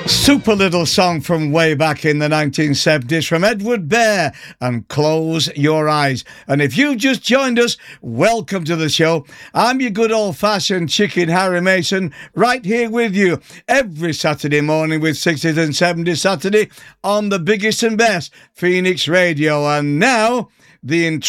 Super little song from way back in the 1970s from Edward Bear and Close Your Eyes. And if you just joined us, welcome to the show. I'm your good old-fashioned chicken Harry Mason, right here with you every Saturday morning with 60s and 70s Saturday on the biggest and best Phoenix Radio. And now, the